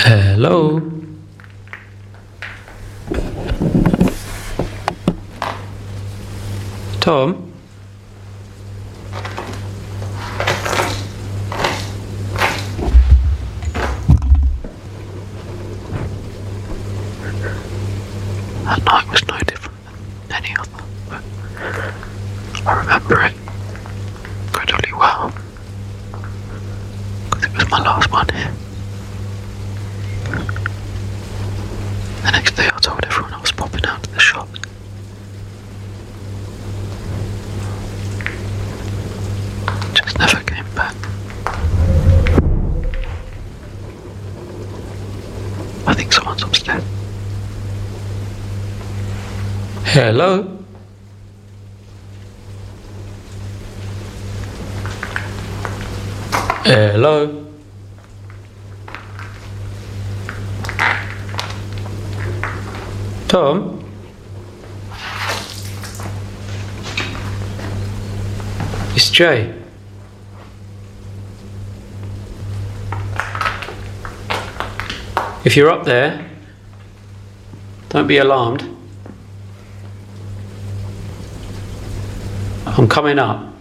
Hello. Tom? That night was no different than any other, but I remember it incredibly well, because it was my last one here. The next day I told everyone I was popping out to the shop. Just never came back. I think someone's upstairs. Hello? Hello? Tom? It's Jay. If you're up there, don't be alarmed. I'm coming up.